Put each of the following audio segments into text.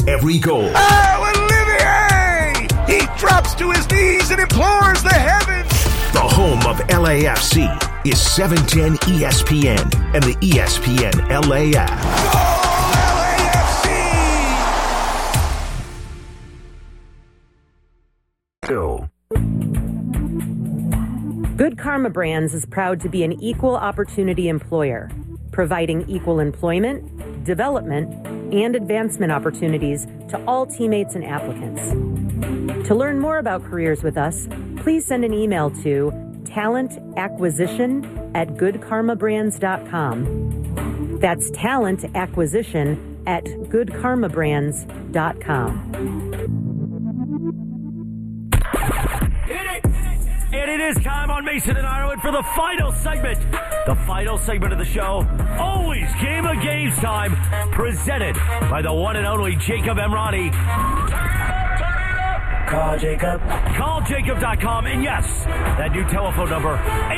every goal. Oh, Olivier! He drops to his knees and implores the heavens. The home of LAFC is 710 ESPN and the ESPN LA app. Go, LAFC! Good Karma Brands is proud to be an equal opportunity employer, providing equal employment, development, and advancement opportunities to all teammates and applicants. To learn more about careers with us, please send an email to talentacquisition@goodkarmabrands.com. That's talentacquisition@goodkarmabrands.com. And it is time on Mason and Ireland for the final segment. The final segment of the show, always Game of Games time, presented by the one and only Jacob Emrani. Call Jacob. Call Jacob.com. And yes, that new telephone number,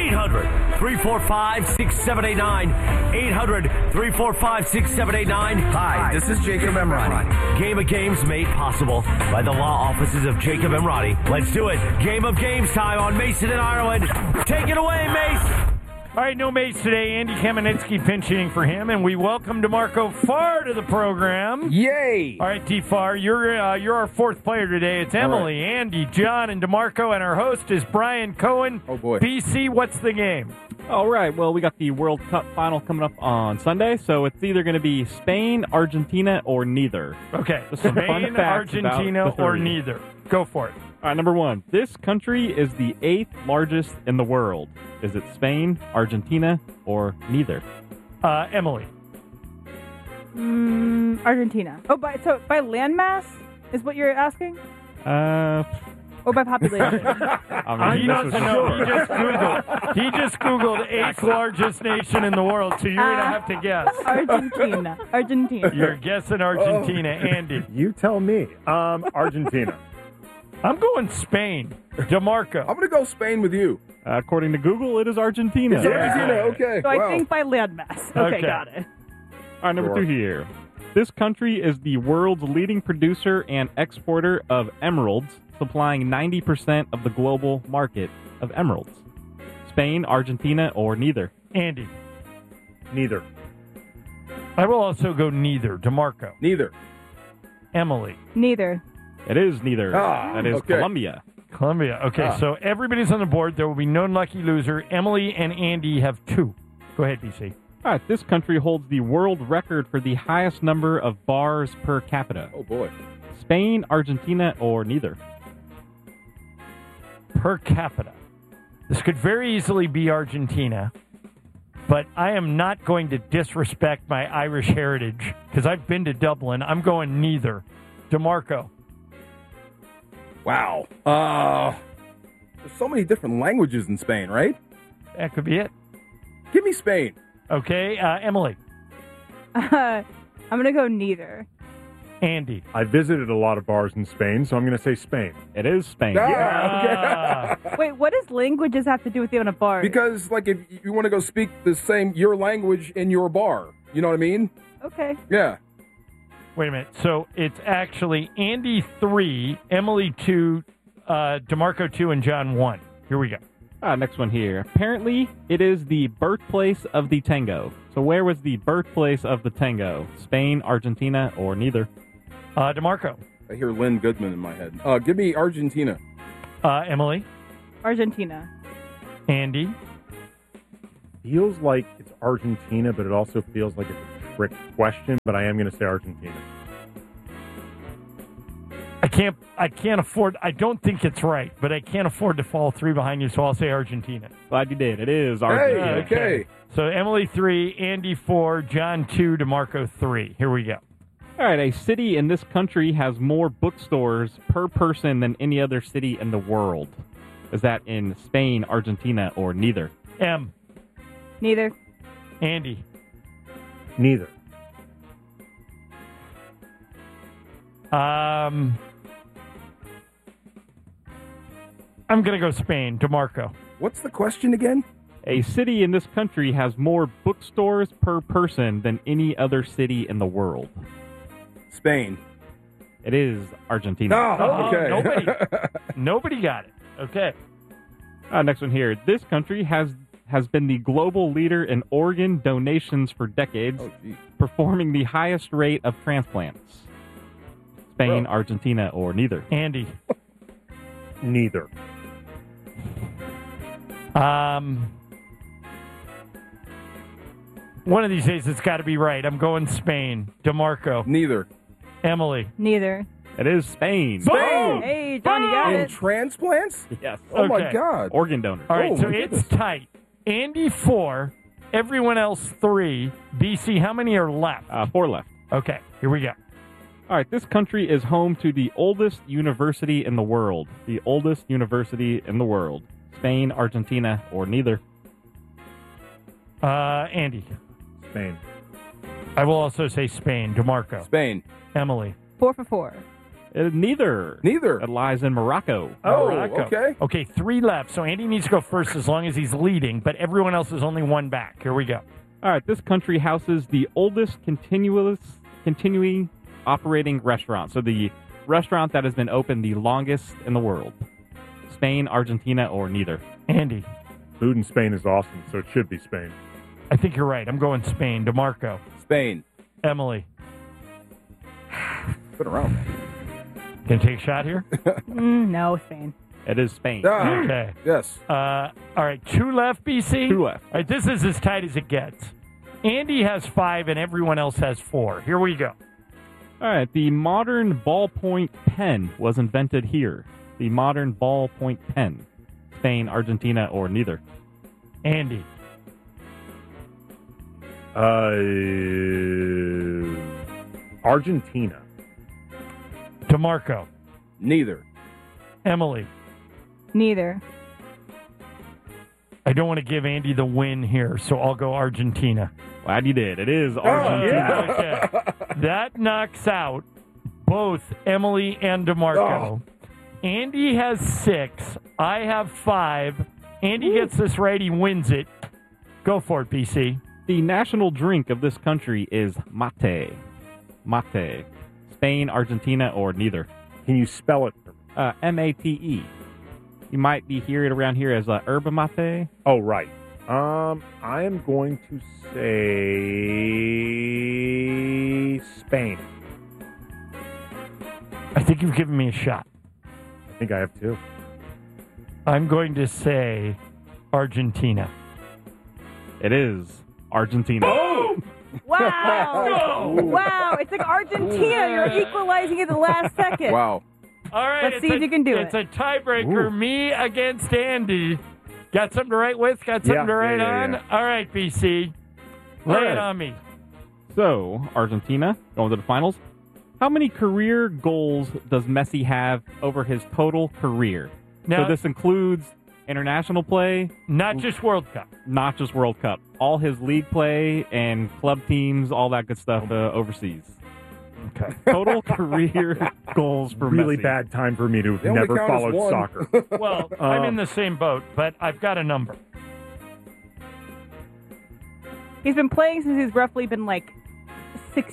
800-345-6789. 800-345-6789. Hi, this is Jacob Emrani. Game of Games made possible by the law offices of Jacob Emrani. Let's do it. Game of Games time on Mason and Ireland. Take it away, Mace. All right, no Mace today. Andy Kamenetsky pinch hitting for him, and we welcome DeMarco Farr to the program. Yay! All right, D-Farr, you're our fourth player today. It's Emily, Andy, John, and DeMarco, and our host is Brian Cohen. Oh, boy. BC, what's the game? All right, well, we got the World Cup final coming up on Sunday, so it's either going to be Spain, Argentina, or neither. Okay, Just some fun Spain, facts Argentina, about the or three. neither. Go for it. All right, number one. This country is the 8th largest in the world. Is it Spain, Argentina, or neither? Emily. Argentina. Oh, by landmass is what you're asking? Or by population? He doesn't know. He just Googled 8th largest nation in the world, so you're going to have to guess. Argentina. You're guessing Argentina. Andy. You tell me. Argentina. I'm going Spain. DeMarco. I'm going to go Spain with you. According to Google, it is Argentina. It's Argentina, okay. So wow. I think by landmass. Okay, got it. All right, number two here. This country is the world's leading producer and exporter of emeralds, supplying 90% of the global market of emeralds. Spain, Argentina, or neither? Andy. Neither. I will also go neither. DeMarco. Neither. Emily. Neither. It is neither. That is okay. Colombia. Colombia. Okay, so everybody's on the board. There will be no lucky loser. Emily and Andy have 2. Go ahead, BC. All right, this country holds the world record for the highest number of bars per capita. Oh, boy. Spain, Argentina, or neither? Per capita. This could very easily be Argentina, but I am not going to disrespect my Irish heritage because I've been to Dublin. I'm going neither. DeMarco. Wow. There's so many different languages in Spain, right? That could be it. Give me Spain. Okay, Emily. I'm going to go neither. Andy. I visited a lot of bars in Spain, so I'm going to say Spain. It is Spain. Wait, what does languages have to do with you in a bar? Because, like, if you want to go speak your language in your bar, you know what I mean? Okay. Yeah. Wait a minute. So it's actually Andy 3, Emily 2, DeMarco 2, and John 1. Here we go. Next one here. Apparently, it is the birthplace of the tango. So where was the birthplace of the tango? Spain, Argentina, or neither? DeMarco. I hear Lynn Goodman in my head. Give me Argentina. Emily. Argentina. Andy. Feels like it's Argentina, but it also feels like it's a trick question, but I am going to say Argentina. I can't afford, I don't think it's right, but I can't afford to fall 3 behind you, so I'll say Argentina. Glad you did. It is Argentina. Hey, okay. So Emily 3, Andy 4, John 2, DeMarco 3. Here we go. All right, a city in this country has more bookstores per person than any other city in the world. Is that in Spain, Argentina, or neither? M. Neither. Andy. Neither. I'm going to go Spain. DeMarco. What's the question again? A city in this country has more bookstores per person than any other city in the world. Spain. It is Argentina. Oh, okay. Nobody got it. Okay. Next one here. This country has been the global leader in organ donations for decades, performing the highest rate of transplants. Spain, Argentina, or neither? Andy. Neither. One of these days it's got to be right. I'm going Spain. DeMarco. Neither. Emily. Neither. It is Spain. Spain! Hey, John, you got In it. transplants? Yes. Oh, my Okay. God. Organ donors. All right, Oh, so my it's goodness. tight. Andy 4, everyone else 3. BC, how many are left? 4 left. Okay, here we go. All right, this country is home to the oldest university in the world. The oldest university in the world. Spain, Argentina, or neither? Andy. Spain. I will also say Spain. DeMarco. Spain. Emily. 4 for 4. Neither. Neither. It lies in Morocco. Oh, Morocco. okay. Okay, 3 left. So Andy needs to go first as long as he's leading, but everyone else is only 1 back. Here we go. All right, this country houses the oldest continuing operating restaurant. So the restaurant that has been open the longest in the world. Spain, Argentina, or neither? Andy. Food in Spain is awesome, so it should be Spain. I think you're right. I'm going Spain. DeMarco. Spain. Emily. Been around. Can you take a shot here? No, Spain. It is Spain. Okay. Yes. All right, 2 left, BC? 2 left. All right, this is as tight as it gets. Andy has 5 and everyone else has 4. Here we go. All right, the modern ballpoint pen was invented here. The modern ballpoint pen. Spain, Argentina, or neither? Andy. Argentina. DeMarco. Neither. Emily. Neither. I don't want to give Andy the win here, so I'll go Argentina. Glad you did. It is Argentina. Okay. That knocks out both Emily and DeMarco. Andy has 6. I have 5. Andy gets this right. He wins it. Go for it, BC. The national drink of this country is mate. Mate. Spain, Argentina, or neither? Can you spell it for me? M-A-T-E. You might be hearing it around here as yerba mate. Oh, right. I am going to say Spain. I think you've given me a shot. I think I have 2. I'm going to say Argentina. It is Argentina. Boom! Wow. Wow. It's like Argentina. You're equalizing it at the last second. Wow. All right. Let's see if you can do It's it. a tiebreaker. Ooh. Me against Andy. Got something to write with? Got something to write on? yeah. All right, BC. All Lay right. it on me. So, Argentina, going to the finals. How many career goals does Messi have over his total career? Now, So this includes international play, not just World Cup. not just World Cup. All his league play and club teams, all that good stuff overseas. Okay. Total career goals for Really Messi. bad time for me to have They only never count as followed one. soccer. Well, I'm in the same boat, but I've got a number. He's been playing since he's roughly been like 6.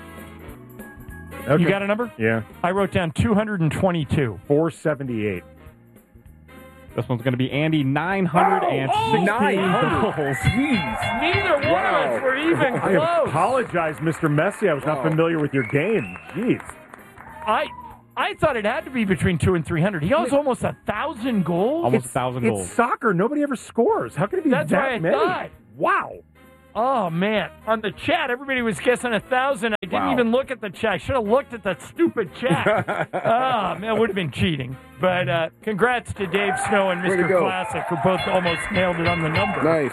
Okay. You got a number? Yeah. I wrote down 222. 478. This one's going to be Andy, 916 goals. Jeez. Neither one of us were even I close. apologize, Mr. Messi. I was not familiar with your game. Jeez. I thought it had to be between 200 and 300. He has almost 1,000 goals. Almost 1,000 goals. It's soccer. Nobody ever scores. How can it be That's that what I many? thought. Wow. Oh man! On the chat, everybody was guessing 1,000. I didn't Wow. even look at the chat. I should have looked at that stupid chat. Oh man, it would have been cheating. But congrats to Dave Snow and Way to Mr. go. Classic, who both almost nailed it on the number. Nice.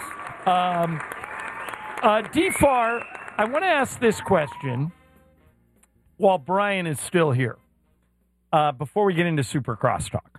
DFAR, I want to ask this question while Brian is still here. Before we get into Super Crosstalk,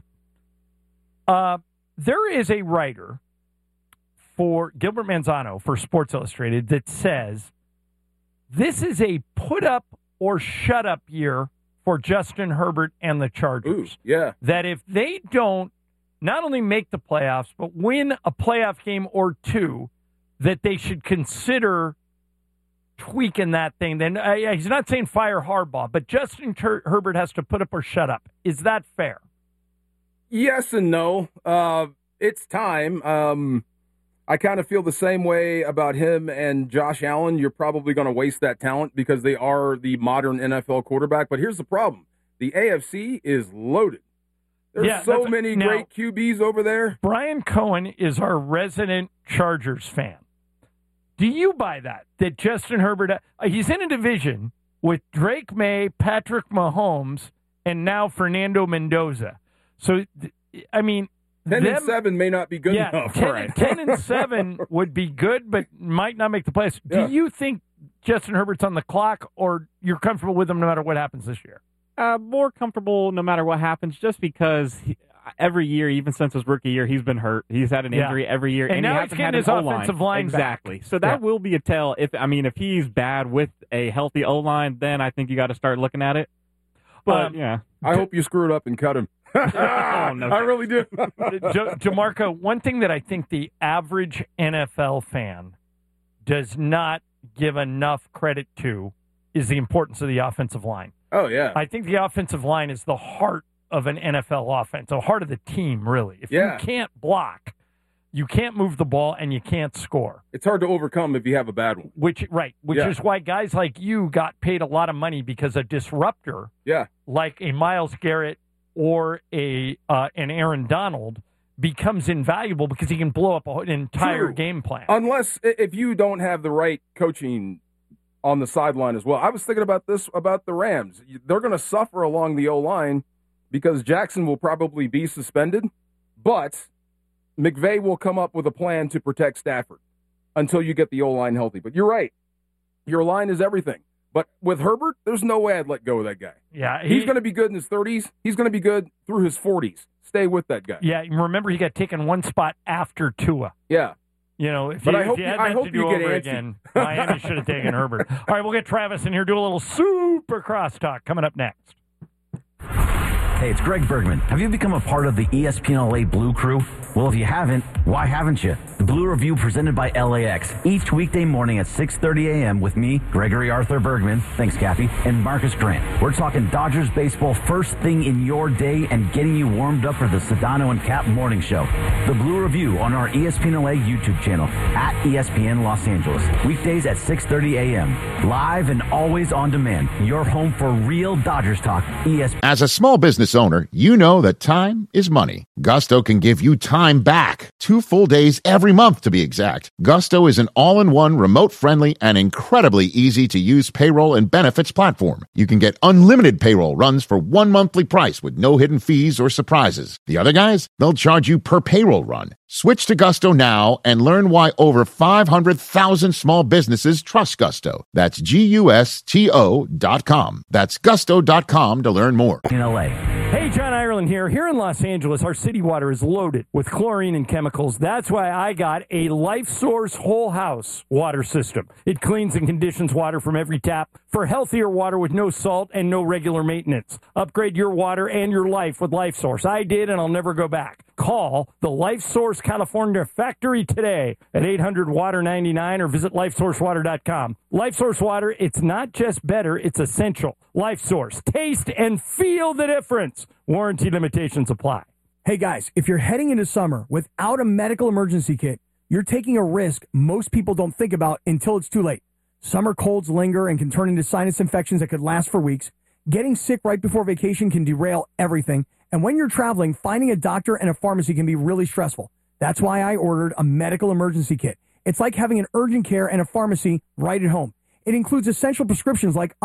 there is a writer for Gilbert Manzano for Sports Illustrated that says this is a put up or shut up year for Justin Herbert and the Chargers. Ooh, yeah. That if they don't not only make the playoffs, but win a playoff game or two, that they should consider tweaking that thing, then he's not saying fire Harbaugh, but Justin Herbert has to put up or shut up. Is that fair? Yes and no. It's time. I kind of feel the same way about him and Josh Allen. You're probably going to waste that talent because they are the modern NFL quarterback. But here's the problem. The AFC is loaded. There's so many great QBs over there. Brian Cohen is our resident Chargers fan. Do you buy that Justin Herbert, he's in a division with Drake May, Patrick Mahomes, and now Fernando Mendoza. So, I mean, 10-7 may not be good enough. 10-7 would be good, but might not make the playoffs. Yeah. Do you think Justin Herbert's on the clock, or you're comfortable with him no matter what happens this year? More comfortable no matter what happens, just because every year, even since his rookie year, he's been hurt. He's had an injury every year, and now he he's hasn't getting had his offensive line exactly. back. So that will be a tell. If he's bad with a healthy O-line, then I think you got to start looking at it. But I hope you screw it up and cut him. Oh, no. I really do. Jamarco, one thing that I think the average NFL fan does not give enough credit to is the importance of the offensive line. Oh, yeah. I think the offensive line is the heart of an NFL offense, the heart of the team, really. If you can't block, you can't move the ball, and you can't score. It's hard to overcome if you have a bad one. Which is why guys like you got paid a lot of money, because a disruptor like a Myles Garrett or an Aaron Donald becomes invaluable because he can blow up an entire game plan. Unless if you don't have the right coaching on the sideline as well. I was thinking about this about the Rams. They're going to suffer along the O-line because Jackson will probably be suspended, but McVay will come up with a plan to protect Stafford until you get the O-line healthy. But you're right. Your line is everything. But with Herbert, there's no way I'd let go of that guy. Yeah, he's going to be good in his 30s. He's going to be good through his 40s. Stay with that guy. Yeah, remember he got taken one spot after Tua. Yeah. You know, if I hope you get antsy. again, Miami should have taken Herbert. All right, we'll get Travis in here, do a little super crosstalk coming up next. Hey, it's Greg Bergman. Have you become a part of the ESPN LA Blue Crew? Well, if you haven't, why haven't you? The Blue Review presented by LAX. Each weekday morning at 6:30 a.m. with me, Gregory Arthur Bergman, thanks, Kathy, and Marcus Grant. We're talking Dodgers baseball first thing in your day and getting you warmed up for the Sedano and Cap morning show. The Blue Review on our ESPN LA YouTube channel at ESPN Los Angeles. Weekdays at 6:30 a.m. Live and always on demand. Your home for real Dodgers talk. ESPN. As a small business owner, you know that time is money. Gusto can give you time back. 2 full days every month, to be exact. Gusto is an all-in-one, remote-friendly, and incredibly easy-to-use payroll and benefits platform. You can get unlimited payroll runs for one monthly price with no hidden fees or surprises. The other guys, they'll charge you per payroll run. Switch to Gusto now and learn why over 500,000 small businesses trust Gusto. That's GUSTO.com. That's gusto.com to learn more. In LA. Hey, John Ireland here. Here in Los Angeles, our city water is loaded with chlorine and chemicals. That's why I got a Life Source whole house water system. It cleans and conditions water from every tap for healthier water with no salt and no regular maintenance. Upgrade your water and your life with Life Source. I did, and I'll never go back. Call the Life Source California factory today at 800-WATER-99 or visit LifeSourceWater.com. Life Source Water, it's not just better, it's essential. Life Source. Taste and feel the difference. Warranty limitations apply. Hey guys, if you're heading into summer without a medical emergency kit, you're taking a risk most people don't think about until it's too late. Summer colds linger and can turn into sinus infections that could last for weeks. Getting sick right before vacation can derail everything. And when you're traveling, finding a doctor and a pharmacy can be really stressful. That's why I ordered a medical emergency kit. It's like having an urgent care and a pharmacy right at home. It includes essential prescriptions like